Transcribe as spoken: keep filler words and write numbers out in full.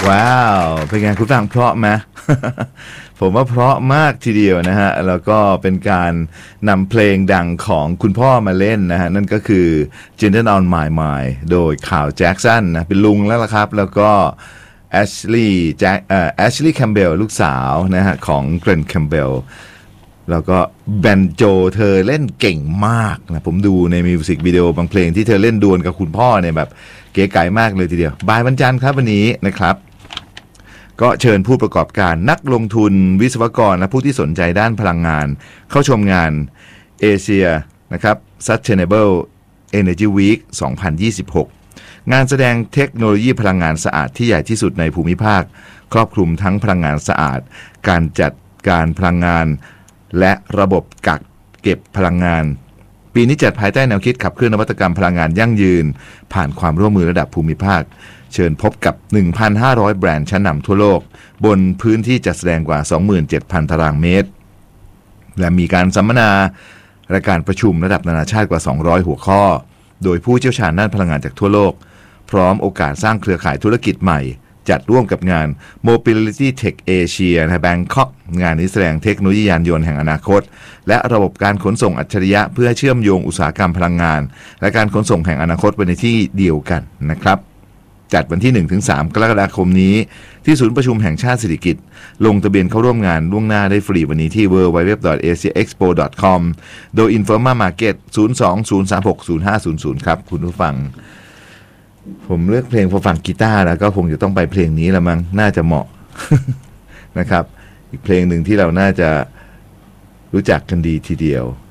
ว้าวเป็นไงคุณฟังเพราะไหม ผมว่าเพราะมากทีเดียวนะฮะแล้วก็เป็นการนำเพลงดังของคุณพ่อมาเล่นนะฮะนั่นก็คือ Gentle on My Mind โดยข่าวแจ็คสันนะเป็นลุงแล้วล่ะครับแล้วก็แอชลีย์แจ็คเอ่อแอชลีย์แคมเบลลูกสาวนะฮะของเกรนแคมเบลแล้วก็แบนโจเธอเล่นเก่งมากนะผมดูในมิวสิกวิดีโอบางเพลงที่เธอเล่นดวลกับคุณพ่อเนี่ยแบบเก๋ไก๋มากเลยทีเดียวบ่ายวันจันทร์ครับวันนี้นะครับก็เชิญผู้ประกอบการนักลงทุนวิศวกรและผู้ที่สนใจด้านพลังงานเข้าชมงานเอเชียนะครับ Sustainable Energy Week สองพันยี่สิบหก งานแสดงเทคโนโลยีพลังงานสะอาดที่ใหญ่ที่สุดในภูมิภาคครอบคลุมทั้งพลังงานสะอาดการจัดการพลังงานและระบบกักเก็บพลังงานปีนี้จัดภายใต้แนวคิดขับเคลื่อนนวัตกรรมพลังงานยั่งยืนผ่านความร่วมมือระดับภูมิภาคเชิญพบกับ หนึ่งพันห้าร้อย แบรนด์ชั้นนำทั่วโลกบนพื้นที่จัดแสดงกว่า สองหมื่นเจ็ดพัน ตารางเมตรและมีการสัมมนาและการประชุมระดับนานาชาติกว่าสองร้อยหัวข้อโดยผู้เชี่ยวชาญด้านพลังงานจากทั่วโลกพร้อมโอกาสสร้างเครือข่ายธุรกิจใหม่จัดร่วมกับงาน Mobility Tech Asia ในแบงคอกงานนี้แสดงเทคโนโลยียานยนต์แห่งอนาคตและระบบการขนส่งอัจฉริยะเพื่อเชื่อมโยงอุตสาหกรรมพลังงานและการขนส่งแห่งอนาคตไว้ในที่เดียวกันนะครับจัดวันที่ หนึ่งถึงสาม กรกฎาคมนี้ที่ศูนย์ประชุมแห่งชาติสิริกิติ์ลงทะเบียนเข้าร่วมงานล่วงหน้าได้ฟรีวันนี้ที่ ดับเบิลยู ดับเบิลยู ดับเบิลยู ดอท เอเชีย เอ็กซ์โป ดอท คอม โดย Informa Market ศูนย์ สอง ศูนย์ สาม หก ศูนย์ ห้า ศูนย์ ศูนย์ครับคุณผู้ฟังผมเลือกเพลงพอฟังกีตาร์แล้วก็คงจะต้องไปเพลงนี้ละมั้งน่าจะเหมาะ นะครับอีกเพลงหนึ่งที่เราน่าจะรู้จักกันดีทีเดียว